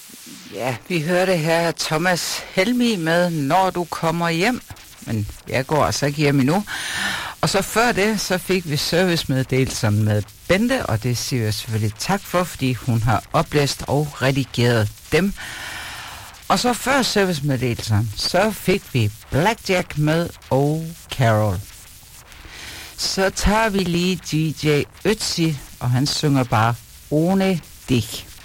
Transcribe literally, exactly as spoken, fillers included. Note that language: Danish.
Ja, vi hørte her Thomas Helmig med Når du kommer hjem. Men jeg går altså ikke hjem endnu. Og så før det, så fik vi servicemeddelelsen med Bente, og det siger jeg selvfølgelig tak for, fordi hun har oplæst og redigeret dem. Og så før servicemeddelelsen, så fik vi Blackjack med Oh Carol. Så tager vi lige D J Ötzi, og han synger bare Ohne dich.